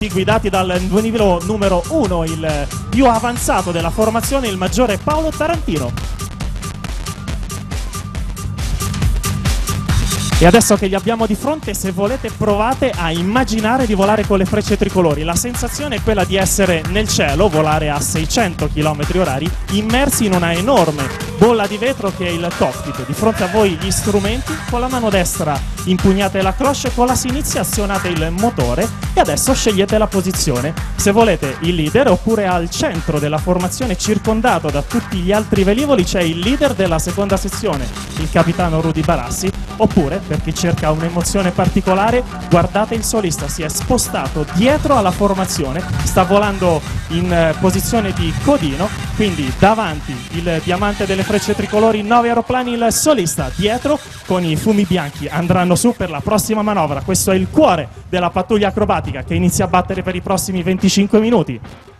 guidati dal livello numero 1, il più avanzato della formazione, il maggiore Paolo Tarantino. E adesso che li abbiamo di fronte, se volete provate a immaginare di volare con le frecce tricolori. La sensazione è quella di essere nel cielo, volare a 600 km/h, immersi in una enorme bolla di vetro che è il cockpit. Di fronte a voi gli strumenti, con la mano destra impugnate la cloche, con la sinistra azionate il motore e adesso scegliete la posizione. Se volete il leader, oppure al centro della formazione, circondato da tutti gli altri velivoli, c'è il leader della seconda sezione, il capitano Rudy Barassi, oppure per chi cerca un'emozione particolare, guardate il solista, si è spostato dietro alla formazione, sta volando in posizione di codino, quindi davanti il diamante delle frecce tricolori, 9 aeroplani, il solista dietro con i fumi bianchi andranno su per la prossima manovra. Questo è il cuore della pattuglia acrobatica che inizia a battere per i prossimi 25 minuti.